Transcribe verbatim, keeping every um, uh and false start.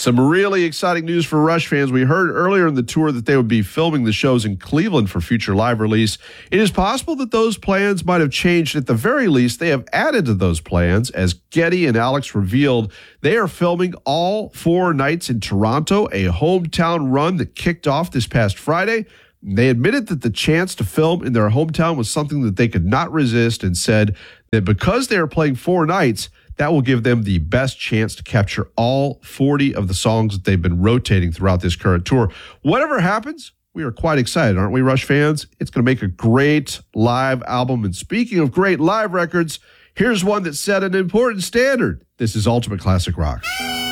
Some really exciting news for Rush fans. We heard earlier in the tour that they would be filming the shows in Cleveland for future live release. It is possible that those plans might have changed. At the very least, they have added to those plans. As Getty and Alex revealed, they are filming all four nights in Toronto, a hometown run that kicked off this past Friday. They admitted that the chance to film in their hometown was something that they could not resist, and said that because they are playing four nights, that will give them the best chance to capture all forty of the songs that they've been rotating throughout this current tour. Whatever happens, we are quite excited, aren't we, Rush fans? It's going to make a great live album. And speaking of great live records, here's one that set an important standard. This is Ultimate Classic Rock.